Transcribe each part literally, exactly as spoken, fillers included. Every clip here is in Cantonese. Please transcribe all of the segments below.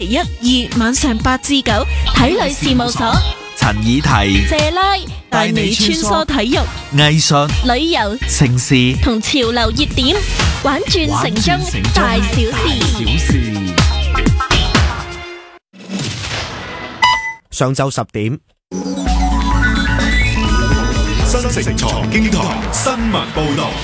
期一、二晚上八至九，體女事務所， 陳以提、 謝拉帶你穿梭體育、 藝術、 旅遊、 城市同潮流熱點，玩轉城中大小事。 上晝十點， 新城財經台新聞報道。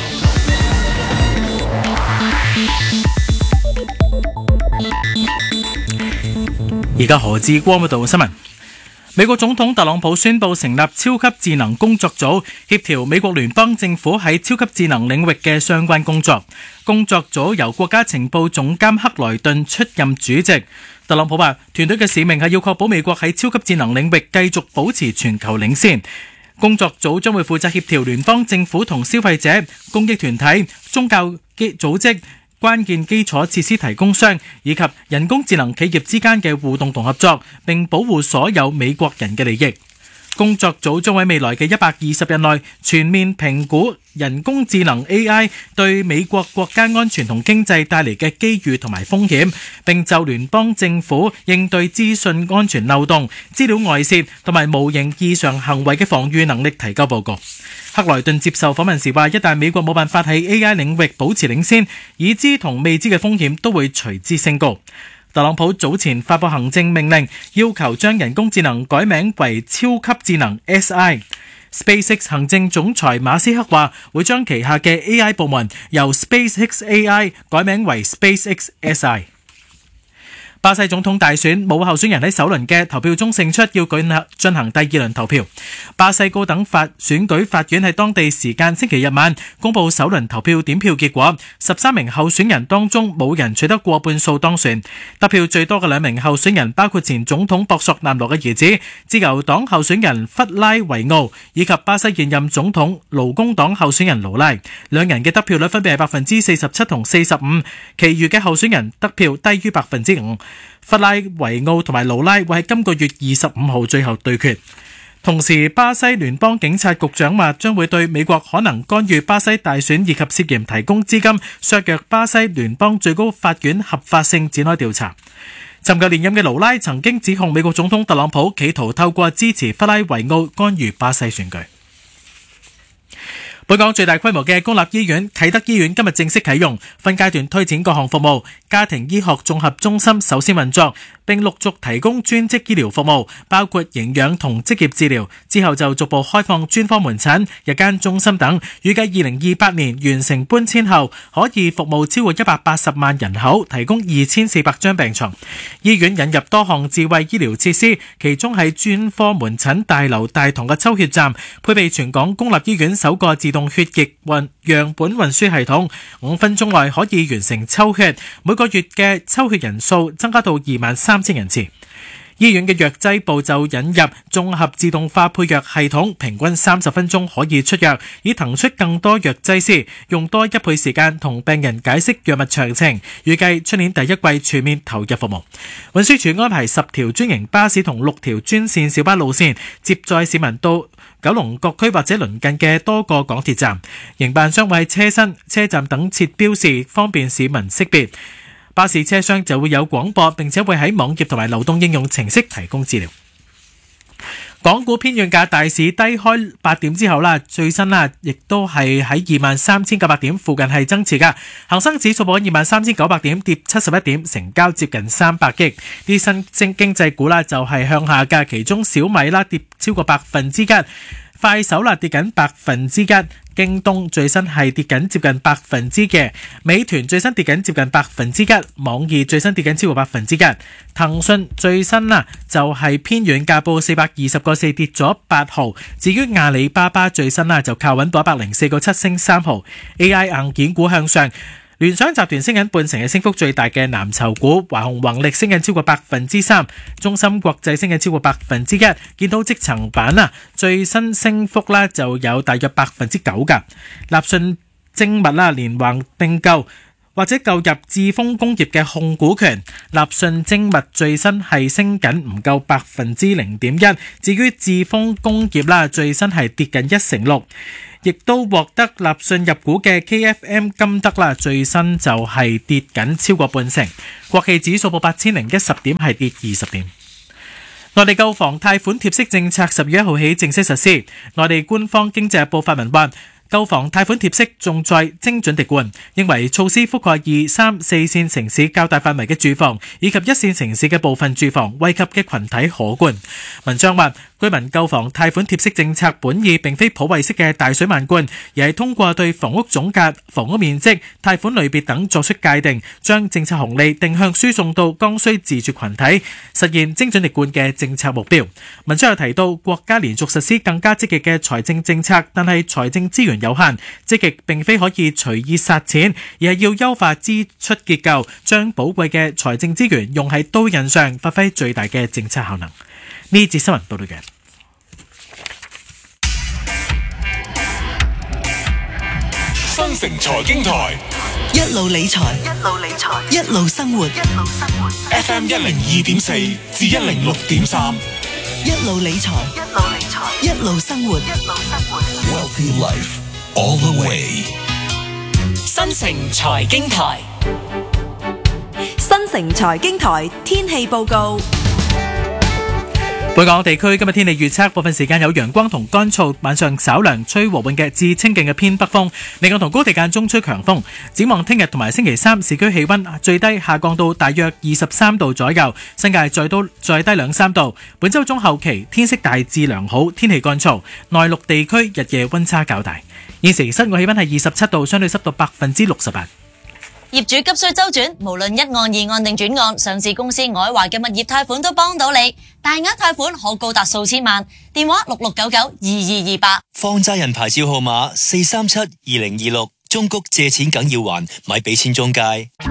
而家何志光報道新聞。美國總統特朗普宣布成立超級智能工作組，協調美國聯邦政府喺超級智能領域嘅相關工作。工作組由國家情報總監克萊頓出任主席。特朗普話，團隊嘅使命係要確保美國喺超級智能領域繼續保持全球領先。工作組將會負責協調聯邦政府同消費者、公益團體、宗教組織、關鍵基礎設施提供商以及人工智能企業之間嘅互動同合作，並保護所有美國人嘅利益。工作組將喺未來嘅一百二十日內全面評估人工智能 A I 對美國國家安全同經濟帶嚟嘅機遇同埋風險，並就聯邦政府應對資訊安全漏洞、資料外泄同埋無形異常行為嘅防禦能力提交報告。克萊頓接受訪問時話，一旦美國冇辦法喺 A I 領域保持領先，已知同未知嘅風險都會隨之升高。特朗普早前發布行政命令，要求將人工智能改名為超級智能 S I。SpaceX 行政總裁馬斯克話，會將旗下嘅 A I 部門由 SpaceX A I 改名為 SpaceX S I。巴西總統大選冇候選人喺首輪嘅投票中勝出，要舉進行第二輪投票。巴西高等法選舉法院喺當地時間星期日晚公佈首輪投票點票結果，十三名候選人當中冇人取得過半數當選。得票最多嘅兩名候選人包括前總統博索納羅嘅兒子、自由黨候選人弗拉維奧以及巴西現任總統勞工黨候選人盧拉。兩人嘅得票率分別係百分之四十七同四十五，其餘嘅候選人得票低於百分之五。弗拉維奧同埋盧拉會喺今個月二十五號最後對決。同時，巴西聯邦警察局長話將會對美國可能干預巴西大選以及涉嫌提供資金削弱巴西聯邦最高法院合法性展開調查。尋求連任嘅盧拉曾經指控美國總統特朗普企圖透過支持弗拉維奧干預巴西選舉。本港最大規模嘅公立醫院啟德醫院今日正式啟用，分階段推展各項服務。家庭醫學綜合中心首先運作，並陸續提供專職醫療服務，包括營養同職業治療。之後就逐步開放專科門診、日間中心等。預計二零二八年完成搬遷後，可以服務超過一百八十萬人口，提供二千四百張病床。醫院引入多項智慧醫療設施，其中係專科門診大樓大堂嘅抽血站，配備全港公立醫院首個自動血液運樣本運輸系統，五分鐘內可以完成抽血，每個月嘅抽血人數增加到二萬三千人次。醫院嘅藥劑部就引入綜合自動化配藥系統，平均三十分鐘可以出藥，以騰出更多藥劑師，用多一倍時間同病人解釋藥物詳情。預計出年第一季全面投入服務。運輸署安排十條專營巴士同六條專線小巴路線，接載市民到九龍各區或者鄰近嘅多個港鐵站。營辦商會喺車身、車站等設標示，方便市民識別。巴士車廂就會有廣播，並且會喺網頁同埋流動應用程式提供資料。港股偏軟價，大市低開八點之後啦，最新啦亦都係喺二萬三千九百點附近係增持噶。恒生指數報二萬三千九百點，跌七十一點，成交接近三百億。啲新經經濟股啦就係向下噶，其中小米啦跌超過百分之一。快手啦跌緊百分之一，京東最新係跌緊接近百分之嘅，美團最新跌緊接近百分之一，網易最新跌緊超過百分之一，騰訊最新啊就係偏軟價報四百二十個四，跌咗八毫。至於阿里巴巴最新啊就靠穩到一百零四個七，升三毫。A I 硬件股向上。聯想集團升緊半成，嘅升幅最大嘅藍籌股，華虹宏力升緊超過百分之三，中芯國際升緊超過百分之一，見到積層板啊，最新升幅咧就有大約百分之九噶。立訊精密啦連環併購， 或者購入智豐工業嘅控股權。立訊精密最新係升緊唔夠百分之零點一，至於智豐工業啦，最新係跌緊一成六。亦都獲得立訊入股嘅 K F M 金德啦，最新就係跌緊超過半成。國企指數報八千零一十點，係跌二十點。內地購房貸款貼息政策十月一號起正式實施。內地官方經濟日報發文話，購房貸款貼息重在精準滴灌，認為措施覆蓋二三四線城市較大範圍嘅住房，以及一線城市嘅部分住房，惠及嘅群體可觀。文章話，居民購房貸款貼息政策本意並非普惠式嘅大水漫灌，而係通過對房屋總價、房屋面積、貸款類別等作出界定，將政策紅利定向輸送到剛需自住群體，實現精準滴灌嘅政策目標。文章又提到，國家連續實施更加積極嘅財政政策，但係財政資源有限，積極並非可以隨意撒錢，而係要優化支出結構，將寶貴嘅財政資源用喺刀刃上，發揮最大嘅政策效能。呢節新聞報道嘅。 新城財經台一路理財，一路理財，一路生活，一路生活。 F M 一零二點四至一零六點三， 一路理財，一路理財，一路生活，一路生活。 Wealthy Life all the way。 新城財經台， 新城財經台天氣報告。 本港地區今日天氣預測，部分時間有陽光同乾燥，晚上稍涼，吹和緩嘅至清勁嘅偏北風，離岸同高地間中吹強風。展望聽日同埋星期三，市區氣溫最低下降到大約二十三度左右，新界再都再低兩三度。本週中後期天色大致良好，天氣乾燥，內陸地區日夜溫差較大。現時室外氣溫係二十七度，相對濕度百分之六十八。 業主急需周轉，無論一案、二案定轉案，上市公司愛華嘅物業貸款都幫到你，大額貸款可高達數千萬。電話六六九九二二二八。 放債人牌照號碼四三七二零二六，中谷借錢梗要還，咪俾錢中介。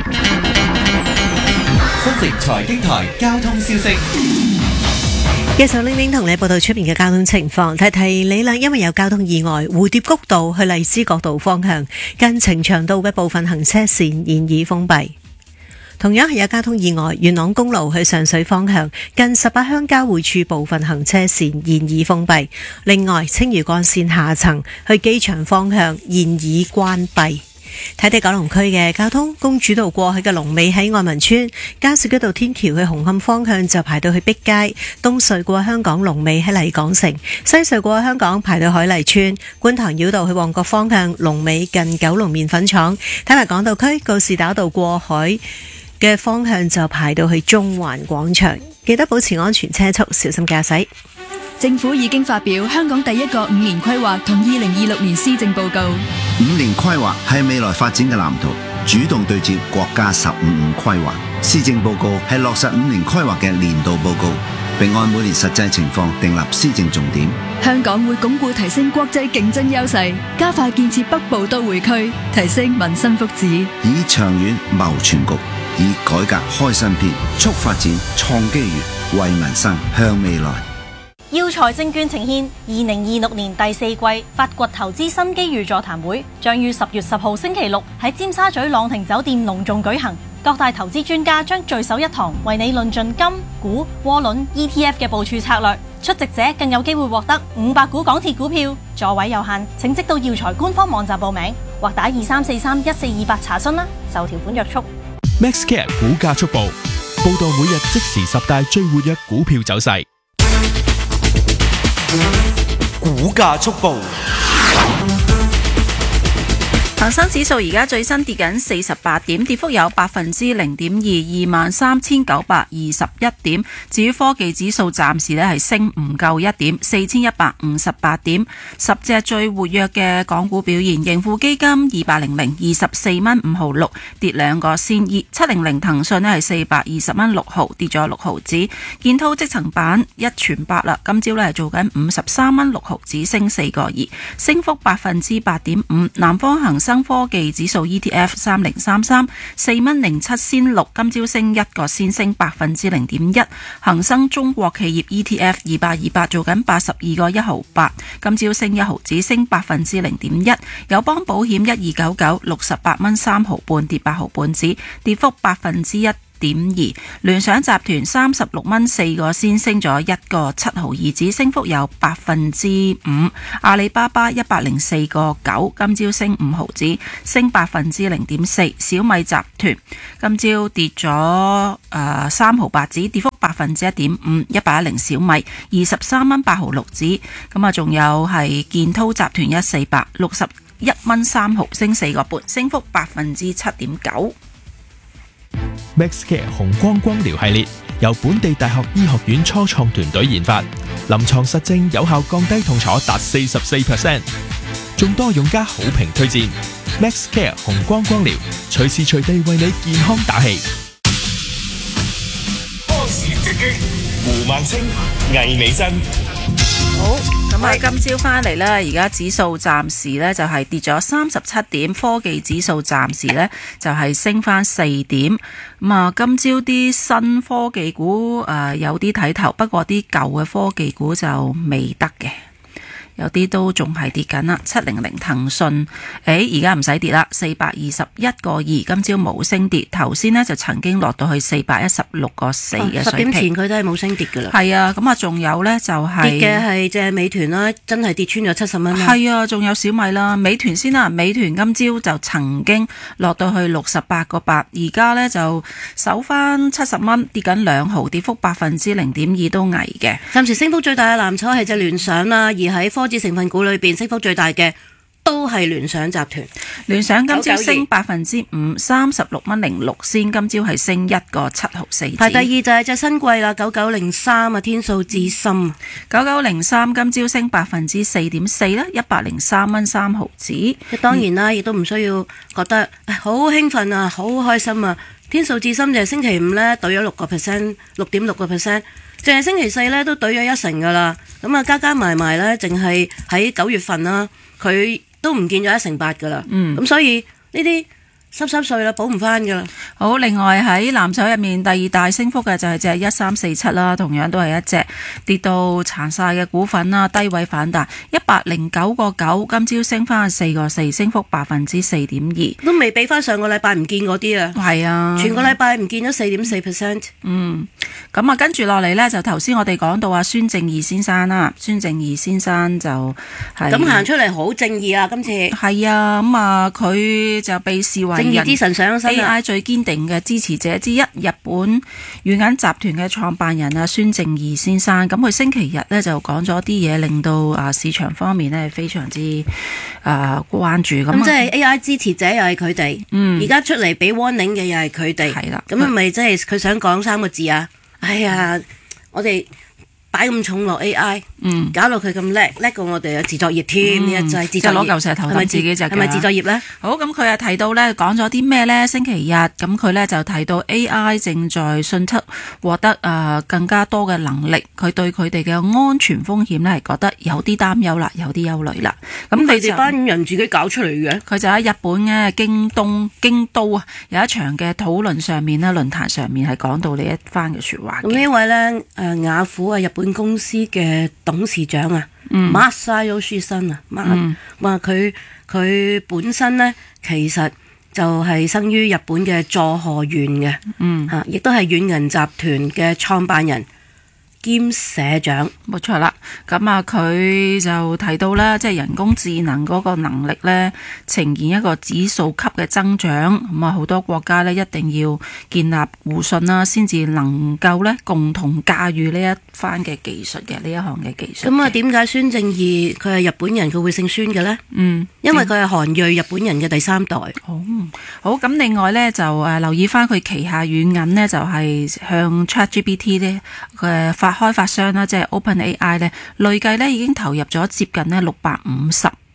新城財經台交通消息。 繼續玲玲同你報道出面嘅交通情況，提提你啦，因為有交通意外，蝴蝶谷道去荔枝角道方向近呈祥道嘅部分行車線現已封閉。同樣係有交通意外，元朗公路去上水方向近十八鄉交匯處部分行車線現已封閉。另外，青嶼幹線下層去機場方向現已關閉。睇睇九龍區嘅交通，公主道過去嘅龍尾喺愛民村，加士居道天橋去紅磡方向就排到去碧街，東隧過香港龍尾喺麗港城，西隧過香港排到海麗村，觀塘繞道去旺角方向龍尾近九龍麵粉廠。睇埋港島區告士打道過海嘅方向就排到去中環廣場，記得保持安全車速，小心駕駛。 政府已經發表香港第一個五年規劃同二零二六年施政報告。 五年規劃係未來發展嘅藍圖，主動對接國家十五五規劃。施政報告係落實五年規劃嘅年度報告，並按每年實際情況訂立施政重點。 香港會鞏固提升國際競爭優勢，加快建設北部都會區，提升民生福祉， 以長遠謀全局，以改革開新篇，促發展創機遇，為民生向未來。 耀才證券呈現二零二六年第四季發掘投資新機遇座談會，將於十月十號星期六喺尖沙咀朗廷酒店隆重舉行。各大投資專家將聚首一堂，為你論盡金、股、窩輪、E T F 嘅部署策略。出席者更有機會獲得五百股港鐵股票，座位有限，請即到耀才官方網站報名，或打二三四三一四二八查詢啦。受條款約束。 MaxCare 股價速報，報道每日即時十大最活躍股票走勢。 股價速報。 恒生指數而家最新跌緊四十八點，跌幅有百分之零點二，二萬三千九百二十一點。至於科技指數暫時咧係升唔夠一點，四千一百五十八點。十隻最活躍嘅港股表現，盈富基金二百零零，二十四蚊五毫六，跌兩個先。七零零騰訊咧係四百二十蚊六毫，跌咗六毫子。建滔積層板一傳百啦，今朝咧係做緊五十三蚊六毫子，升四個二，升幅百分之八點五。南方恒生生科技指數 E T F 三零三三，四蚊零七仙六，今朝升一個先，升百分之零點一。恒生中國企業 E T F 二百二百做緊八十二個一毫八，今朝升一毫子，升百分之零點一。友邦保險一二九九六十八蚊三毫半，跌八毫半子，跌幅百分之一點二。聯想集團三十六蚊四個先，升咗一個七毫二子，升幅有百分之五。阿里巴巴一百零四個九，今朝升五毫子，升百分之零點四。小米集團今朝跌咗誒三毫八子，跌幅百分之一點五。一百一零小米二十三蚊八毫六子，咁啊仲有係建滔集團一四八六十一蚊三毫，升四個半，升幅百分之七點九。 MaxCare 紅光光療系列由本地大學醫學院初創團隊研發，臨床實證有效降低痛楚達四十四 percent， 眾多用家好評推薦。MaxCare 紅光光療，隨時隨地為你健康打氣。 當時直擊，胡孟青、魏美珍。 好，咁啊，今朝翻嚟呢，而家指數暫時呢就係跌咗三十七點，科技指數暫時呢就係升翻四點。咁啊，今朝啲新科技股誒有啲睇頭，不過啲舊嘅科技股就未得嘅。有啲都仲係跌緊啦，七零零騰訊，誒而家唔使跌啦，四百二十一個二，今朝冇升跌。頭先呢就曾經落到去四百一十六個四嘅水平。 十點前佢都係冇升跌㗎啦。 係啊，咁啊仲有呢就係、是、 跌嘅係隻美團啦，真係跌穿咗七十蚊啦。 係啊，仲有小米啦，美團先啦，美團今朝就曾經落到去六十八個八，而家呢就守翻七十蚊，跌緊兩毫，跌幅百分之零點二都危嘅。 暫時升幅最大嘅藍籌係隻聯想啦，而喺科指成分股裏邊升幅最大嘅都係聯想集團。 聯想今朝升百分之五，三十六蚊零六仙，今朝係升一個七毫四。 排第二就係隻新貴啦，九九零三啊，天數智深， 九九零三今朝升百分之四點四啦，一百零三蚊三毫子。 當然啦，亦、嗯、都唔需要覺得好興奮啊，好開心啊。天數智深就係星期五呢，兌咗六個 percent， 六點六個 percent。淨係星期四咧都兌咗一成噶啦，咁啊加加埋埋咧，淨係喺九月份啦，佢都唔見咗一成八噶啦，咁、嗯、所以呢啲濕濕碎啦，補唔翻噶啦。 好，另外喺藍籌入面第二大升幅嘅就係隻一三四七啦，同樣都係一隻跌到殘晒嘅股份啦，低位反彈一百零九個九，今朝升翻四個四，升幅百分之四點二， 都未俾翻上個禮拜唔見嗰啲啊。 係啊， 全個禮拜唔見咗四點四 percent。 嗯，咁啊跟住落嚟呢，就頭先我哋講到啊孫正義先生啦，孫正義先生就係咁行出嚟好正義啊，今次係啊，咁啊佢就被視為正義之神上身 A I 最堅定嘅支持者之一，日本軟銀集團嘅創辦人啊孫正義先生，咁佢星期日呢就講咗啲嘢，令到啊市場方面呢非常之啊關注。咁即係 A I 支持者又係佢哋，嗯，而家出嚟俾 warning 嘅又係佢哋， 係啦， 咁係咪即係佢想講三個字啊？哎呀，我哋擺咁重落 A I，嗯，搞到佢咁叻，叻過我哋嘅自作業添，呢、嗯、一劑自作業， 攞嚿石頭揼自己隻腳， 係咪自作業咧？ 好，咁佢又提到咧，講咗啲咩咧？星期日，咁佢咧就提到 A I 正在迅速獲得誒、呃、更加多嘅能力，佢對佢哋嘅安全風險咧係覺得有啲擔憂啦，有啲憂慮啦。咁佢哋班人自己搞出嚟嘅，佢就喺日本嘅京東京都啊，有一場嘅討論上面咧，論壇上面係講到呢一番嘅説話。 咁呢位咧誒雅虎啊，日本公司嘅董事長啊，馬沙優書生啊，話佢佢本身呢，其實就係生於日本嘅佐賀縣嘅，嗯嚇，亦都係軟銀集團嘅創辦人兼社長。 冇錯啦，咁啊佢就提到啦，即係人工智能嗰個能力咧，呈現一個指數級嘅增長，咁啊好多國家咧一定要建立互信啦，先至能夠咧共同駕馭呢一番嘅技術嘅呢一項嘅技術。 咁啊點解孫正義佢係日本人，佢會姓孫嘅咧？嗯，因為佢係韓裔日本人嘅第三代。 好，好，咁另外咧就誒留意翻佢旗下軟銀咧，就係向 ChatGPT 咧嘅發開發商啦，即係 OpenAI 咧，累計咧已經投入咗接近咧六百五十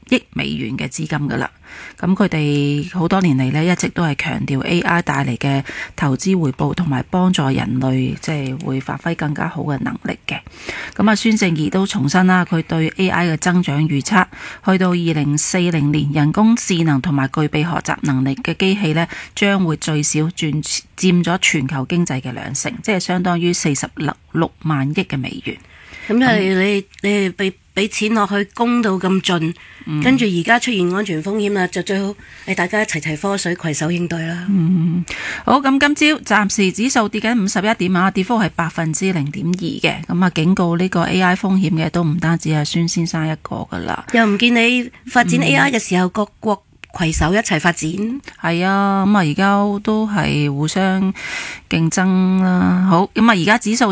億美元嘅資金噶啦。咁佢哋好多年嚟呢，一直都係強調 A I 帶嚟嘅投資回報同埋幫助人類即係會發揮更加好嘅能力嘅。咁啊，孫正義都重申啦，佢對 A I 嘅增長預測，去到二零四零年，人工智能同埋具備學習能力嘅機器呢，將會最少佔佔咗全球經濟嘅兩成，即係相當於四十六萬億嘅美元。 咁即係你你俾俾錢落去供到咁盡，跟住而家出現安全風險啦，就最好誒大家一齊齊科水，攜手應對啦。 嗯，好，咁今朝暫時指數跌緊五十一點啊，跌幅係百分之零點二嘅。咁啊，警告呢個 A I 風險嘅都唔單止係孫先生一個噶啦。 又唔見你發展 A I 嘅時候，各國攜手一齊發展。 係啊，咁啊而家都係互相競爭啦。好，咁啊而家指數